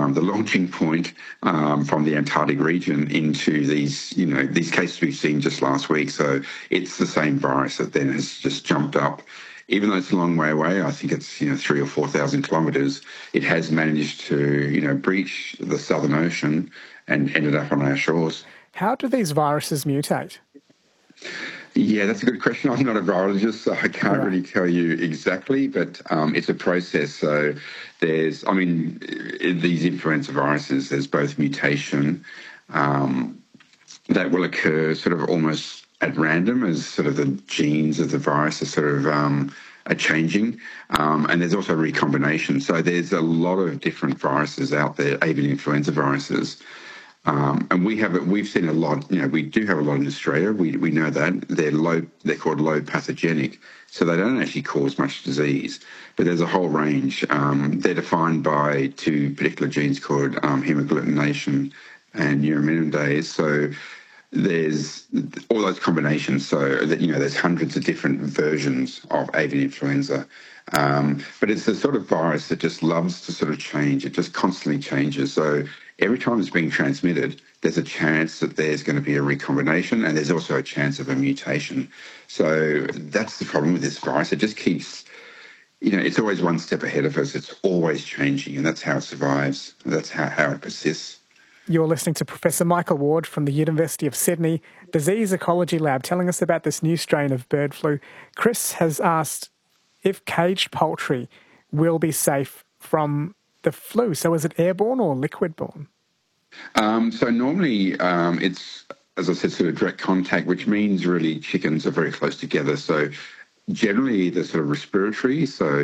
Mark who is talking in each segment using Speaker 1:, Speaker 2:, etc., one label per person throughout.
Speaker 1: the launching point from the Antarctic region into these cases we've seen just last week. So it's the same virus that then has just jumped up. Even though it's a long way away, I think it's 3,000 or 4,000 kilometres, it has managed to breach the Southern Ocean and ended up on our shores.
Speaker 2: How do these viruses mutate?
Speaker 1: Yeah, that's a good question. I'm not a virologist, so I can't really tell you exactly, but it's a process. So in these influenza viruses, there's both mutation that will occur sort of almost at random as sort of the genes of the virus are sort of are changing, and there's also recombination. So there's a lot of different viruses out there, avian influenza viruses. And we've seen a lot, we do have a lot in Australia. We know that they're called low pathogenic. So they don't actually cause much disease, but there's a whole range. They're defined by two particular genes called hemagglutination and neuraminidase. So there's all those combinations. So that, there's hundreds of different versions of avian influenza. But it's the sort of virus that just loves to sort of change. It just constantly changes. So every time it's being transmitted, there's a chance that there's going to be a recombination, and there's also a chance of a mutation. So that's the problem with this virus. It just keeps, it's always one step ahead of us. It's always changing, and that's how it survives. That's how it persists.
Speaker 2: You're listening to Professor Michael Ward from the University of Sydney Disease Ecology Lab telling us about this new strain of bird flu. Chris has asked if caged poultry will be safe from the flu. So is it airborne or liquid-borne?
Speaker 1: So normally it's, as I said, sort of direct contact, which means really chickens are very close together. So generally the sort of respiratory, so,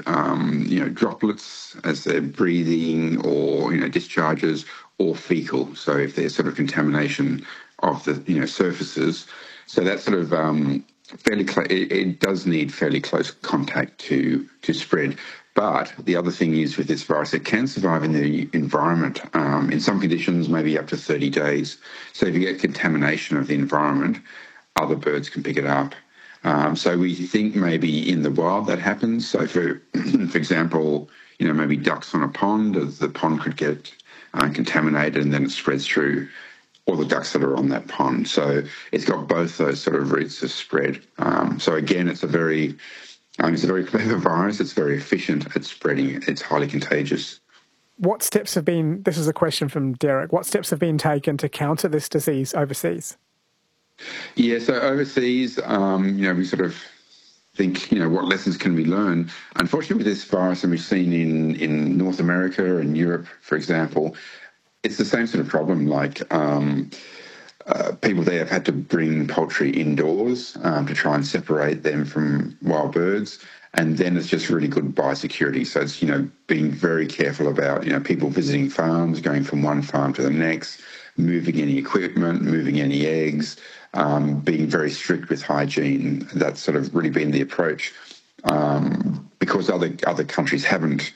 Speaker 1: droplets as they're breathing or, discharges, or fecal. So if there's sort of contamination of the, surfaces. So that's sort of fairly it does need fairly close contact to spread. But the other thing is with this virus, it can survive in the environment in some conditions, maybe up to 30 days. So if you get contamination of the environment, other birds can pick it up. So we think maybe in the wild that happens. So for example, maybe ducks on a pond, the pond could get contaminated and then it spreads through all the ducks that are on that pond. So it's got both those sort of routes of spread. So again, it's a very clever virus. It's very efficient at spreading. It's highly contagious.
Speaker 2: What steps have been, this is a question from Derek, what steps have been taken to counter this disease overseas?
Speaker 1: Yeah, so overseas, we sort of think, what lessons can we learn? Unfortunately, with this virus, and we've seen in North America and Europe, for example, it's the same sort of problem. Like people there have had to bring poultry indoors to try and separate them from wild birds. And then it's just really good biosecurity. So it's, being very careful about, people visiting farms, going from one farm to the next, moving any equipment, moving any eggs, being very strict with hygiene. That's sort of really been the approach because other countries haven't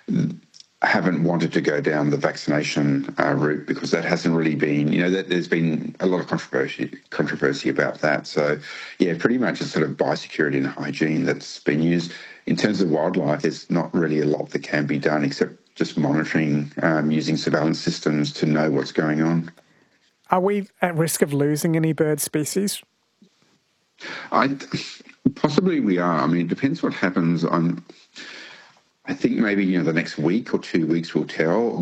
Speaker 1: wanted to go down the vaccination route because that hasn't really been, there's been a lot of controversy about that. So, yeah, pretty much it's sort of biosecurity and hygiene that's been used. In terms of wildlife, there's not really a lot that can be done except just monitoring, using surveillance systems to know what's going on.
Speaker 2: Are we at risk of losing any bird species?
Speaker 1: Possibly we are. I mean, it depends what happens on... I think maybe, the next week or 2 weeks will tell.